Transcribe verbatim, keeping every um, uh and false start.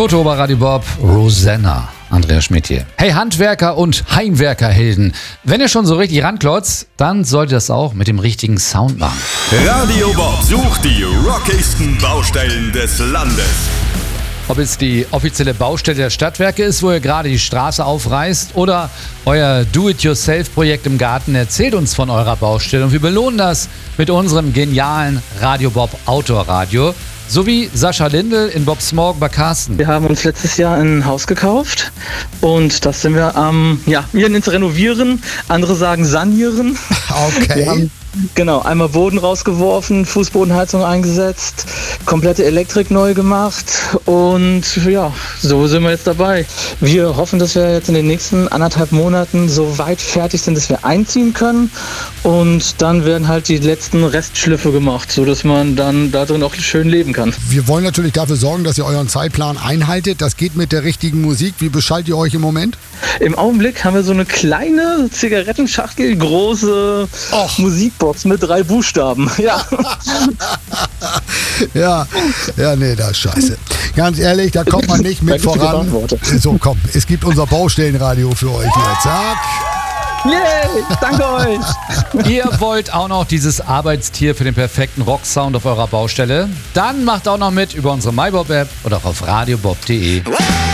Toto bei Radio Bob, Rosanna. Andreas Schmidt hier. Hey Handwerker und Heimwerkerhelden, wenn ihr schon so richtig ranklotzt, dann solltet ihr das auch mit dem richtigen Sound machen. Radio Bob sucht die rockigsten Baustellen des Landes. Ob es die offizielle Baustelle der Stadtwerke ist, wo ihr gerade die Straße aufreißt, oder euer Do-it-yourself-Projekt im Garten, erzählt uns von eurer Baustelle und wir belohnen das mit unserem genialen Radio Bob Outdoor-Radio. Sowie Sascha Lindel in Bobs Morgen bei Carsten. Wir haben uns letztes Jahr ein Haus gekauft und das sind wir am, ähm, ja, wir nennen es renovieren, andere sagen sanieren. Okay. Wir haben, genau, einmal Boden rausgeworfen, Fußbodenheizung eingesetzt, komplette Elektrik neu gemacht und ja, so sind wir jetzt dabei. Wir hoffen, dass wir jetzt in den nächsten anderthalb Monaten so weit fertig sind, dass wir einziehen können und dann werden halt die letzten Restschliffe gemacht, sodass man dann da drin auch schön leben kann. Wir wollen natürlich dafür sorgen, dass ihr euren Zeitplan einhaltet. Das geht mit der richtigen Musik. Wie beschallt ihr euch im Moment? Im Augenblick haben wir so eine kleine Zigarettenschachtel, große Och. Musikbox mit drei Buchstaben. Ja. ja, ja, nee, das ist scheiße. Ganz ehrlich, da kommt man nicht mit voran. So, komm, es gibt unser Baustellenradio für euch hier. Zack. Yay, danke euch. Ihr wollt auch noch dieses Arbeitstier für den perfekten Rocksound auf eurer Baustelle? Dann macht auch noch mit über unsere MyBob-App oder auch auf radiobob punkt de.